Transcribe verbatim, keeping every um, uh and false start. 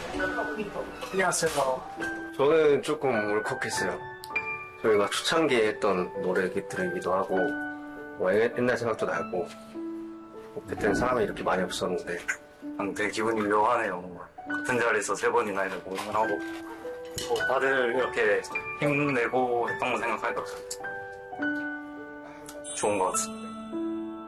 안녕하세요. 저는 조금 울컥했어요. 저희가 초창기에 했던 노래들이기도 하고 뭐 옛날 생각도 나고 그때는 사람이 이렇게 많이 없었는데 되게 기분이 묘하네요. 뭔가. 같은 자리에서 세 번이나 이렇게 공연을 하고 뭐 다들 이렇게 힘내고 했던 거 생각하니까 좋은 것 같습니다.